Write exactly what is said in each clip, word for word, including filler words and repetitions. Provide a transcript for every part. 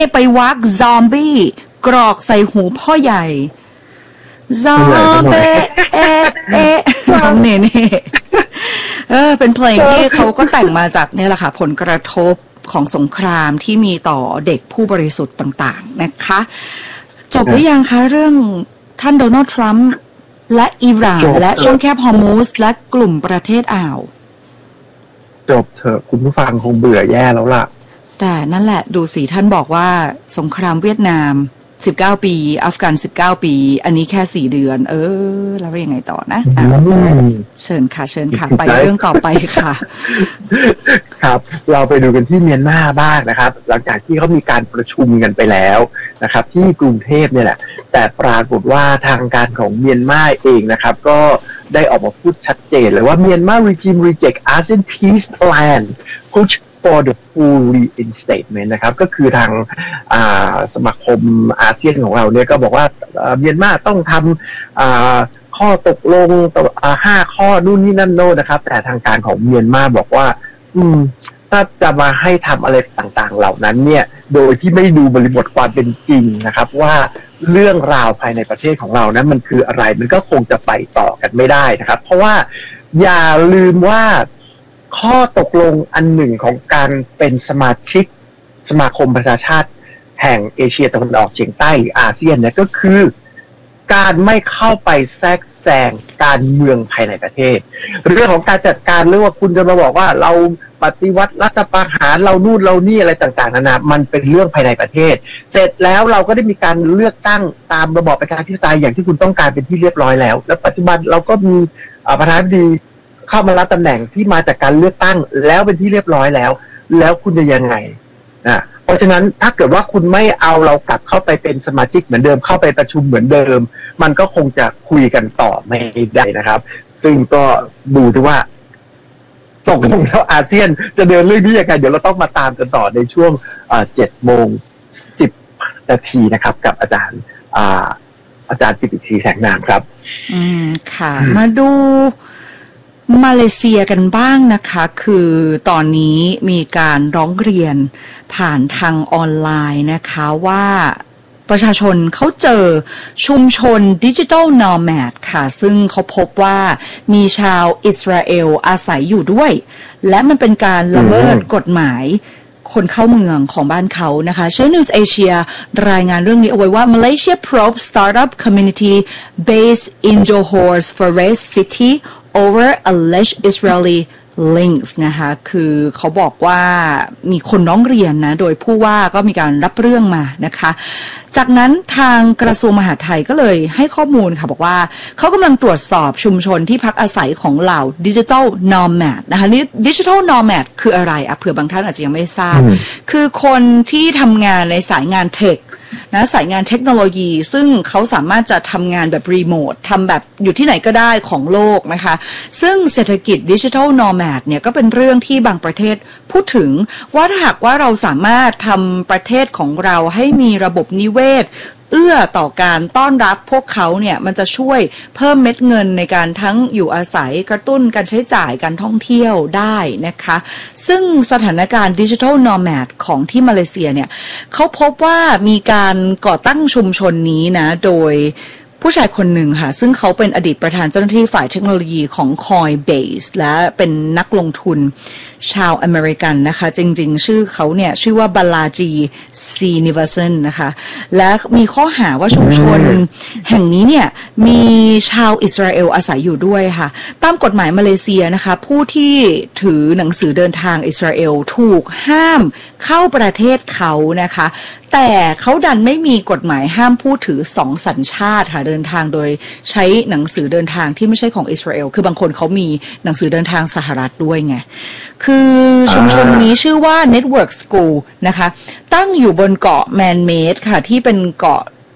ไปวักซอมบี้กรอกใส่หูพ่อใหญ่ซอมเบเอะเอะทำเน่เน่เออเป็นเพลงที่เขาก็แต่งมาจากเนี่ยแหละค่ะผลกระทบของสงครามที่มีต่อเด็กผู้บริสุทธิ์ต่างๆนะคะจบหรือยังคะเรื่องท่านโดนัลด์ทรัมป์และอิหร่านและช่องแคบฮอร์มุซและกลุ่มประเทศอ่าวจบเถอะคุณผู้ฟังคงเบื่อแย่แล้วล่ะแต่นั่นแหละดูสิท่านบอกว่าสงครามเวียดนามสิบเก้าปีอัฟกันสิบเก้าปีอันนี้แค่สี่เดือนเออแล้วยังไงต่อนะอ่ะเชิญค่ะเชิญค่ะไปเรื่องต่อไปค่ะครับเราไปดูกันที่เมียนมาบ้างนะครับหลังจากที่เขามีการประชุมกันไปแล้วนะครับที่กรุงเทพเนี่ยแหละแต่ปรากฏว่าทางการของเมียนมาเองนะครับก็ได้ออกมาพูดชัดเจนเลยว่าเมียนมา regime reject ASEAN peace plan push for the full reinstatement นะครับก็คือทางสมาคมอาเซียนของเราเนี่ยก็บอกว่าเมียนมาต้องทำข้อตกลงห้าข้อนู่นนี่นั่นโน่นนะครับแต่ทางการของเมียนมาบอกว่าอืมถ้าจะมาให้ทำอะไรต่างๆเหล่านั้นเนี่ยโดยที่ไม่ดูบริบทความเป็นจริงนะครับว่าเรื่องราวภายในประเทศของเรานั้นมันคืออะไรมันก็คงจะไปต่อกันไม่ได้นะครับเพราะว่าอย่าลืมว่าข้อตกลงอันหนึ่งของการเป็นสมาชิกสมาคมประชาชาติแห่งเอเชียตะวันออกเฉียงใต้หรืออาเซียนเนี่ยก็คือการไม่เข้าไปแทรกแซงการเมืองภายในประเทศเรื่องของการจัดการเรื่องว่าคุณจะมาบอกว่าเราปฏิวัติรัฐประหารเรานู่นเรานี่อะไรต่างๆนานามันเป็นเรื่องภายในประเทศเสร็จแล้วเราก็ได้มีการเลือกตั้งตามระบอบประชาธิปไตยอย่างที่คุณต้องการเป็นที่เรียบร้อยแล้วและปัจจุบันเราก็มีประธานาธิบดีเข้ามารับตำแหน่งที่มาจากการเลือกตั้งแล้วเป็นที่เรียบร้อยแล้วแล้วคุณจะยังไงนะเพราะฉะนั้นถ้าเกิดว่าคุณไม่เอาเรากลับเข้าไปเป็นสมาชิกเหมือนเดิมเข้าไปประชุมเหมือนเดิมมันก็คงจะคุยกันต่อไม่ได้นะครับซึ่งก็ดูด้วยว่าตกลงแล้วอาเซียนจะเดินเรื่องนี้ยังไงเดี๋ยวเราต้องมาตามกันต่อในช่วงเจ็ดโมงสิบนาทีนะครับกับอาจารย์อาจารย์ปิติศรีแสงนามครับอืมค่ะมาดูมาเลเซียกันบ้างนะคะคือตอนนี้มีการร้องเรียนผ่านทางออนไลน์นะคะว่าประชาชนเขาเจอชุมชนดิจิทัลนอร์แมดค่ะซึ่งเขาพบว่ามีชาวอิสราเอลอาศัยอยู่ด้วยและมันเป็นการละเมิดกฎหมายคนเข้าเมืองของบ้านเขานะคะเชนนิวส์เอเชียรายงานเรื่องนี้เอาไว้ว่า Malaysia probe startup community based in Johor's Forest City over alleged Israeli links นะคะคือเขาบอกว่ามีคนร้องเรียนนะโดยผู้ว่าก็มีการรับเรื่องมานะคะจากนั้นทางกระทรวงมหาดไทยก็เลยให้ข้อมูลค่ะบอกว่าเขากำลังตรวจสอบชุมชนที่พักอาศัยของเหล่าดิจิทัลนอร์แมดนะคะนี่ดิจิทัลนอร์แมดคืออะไรอ่ะเผื่อบางท่านอาจจะยังไม่ทราบคือคนที่ทำงานในสายงานเทคนะสายงานเทคโนโลยีซึ่งเขาสามารถจะทำงานแบบรีโมททำแบบอยู่ที่ไหนก็ได้ของโลกนะคะซึ่งเศรษฐกิจดิจิทัลนอร์แมดเนี่ยก็เป็นเรื่องที่บางประเทศพูดถึงว่าถ้าหากว่าเราสามารถทำประเทศของเราให้มีระบบนิเวศเอื้อต่อการต้อนรับพวกเขาเนี่ยมันจะช่วยเพิ่มเม็ดเงินในการทั้งอยู่อาศัยกระตุ้นการใช้จ่ายการท่องเที่ยวได้นะคะซึ่งสถานการณ์ดิจิทัลนอร์แมดของที่มาเลเซียเนี่ยเขาพบว่ามีการก่อตั้งชุมชนนี้นะโดยผู้ชายคนหนึ่งค่ะซึ่งเขาเป็นอดีตประธานเจ้าหน้าที่ฝ่ายเทคโนโลยีของ Coinbase และเป็นนักลงทุนชาวอเมริกันนะคะจริงๆชื่อเขาเนี่ยชื่อว่าบาลาจีซีนิวัสันนะคะและมีข้อหาว่าชุมชนแห่งนี้เนี่ยมีชาวอิสราเอลอาศัยอยู่ด้วยค่ะตามกฎหมายมาเลเซียนะคะผู้ที่ถือหนังสือเดินทางอิสราเอลถูกห้ามเข้าประเทศเขานะคะแต่เขาดันไม่มีกฎหมายห้ามผู้ถือสองสัญชาติค่ะเดินทางโดยใช้หนังสือเดินทางที่ไม่ใช่ของอิสราเอลคือบางคนเขามีหนังสือเดินทางสหรัฐด้วยไงคือชุมชนนี้ชื่อว่า Network School นะคะตั้งอยู่บนเกาะแมนเมดค่ะที่เป็นเกาะ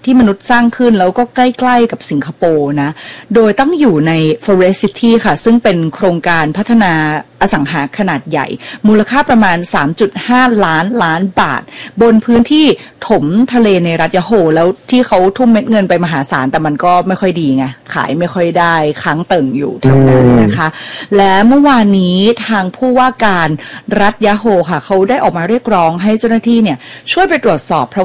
ที่มนุษย์สร้างขึ้นแล้วก็ใกล้ๆกับสิงคโปร์นะโดยต้องอยู่ใน Forest City ค่ะซึ่งเป็นโครงการพัฒนาอสังหาขนาดใหญ่มูลค่าประมาณ สามจุดห้า ล้านล้านบาทบนพื้นที่ถมทะเลในรัฐยะโฮแล้วที่เขาทุ่มเม็ดเงินไปมหาศาลแต่มันก็ไม่ค่อยดีไงขายไม่ค่อยได้ค้างเติ่งอยู่แถวนั้นนะคะและเมื่อวานนี้ทางผู้ว่าการรัฐยะโฮค่ะเขาได้ออกมาเรียกร้องให้เจ้าหน้าที่เนี่ยช่วยไปตรวจสอบเพราะ